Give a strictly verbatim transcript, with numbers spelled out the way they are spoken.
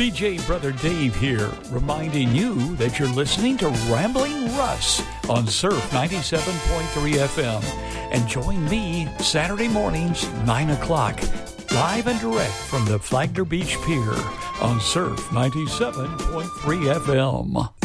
D J Brother Dave here, reminding you that you're listening to Rambling Russ on Surf ninety-seven point three F M. And join me Saturday mornings, nine o'clock, live and direct from the Flagler Beach Pier on Surf ninety-seven point three F M.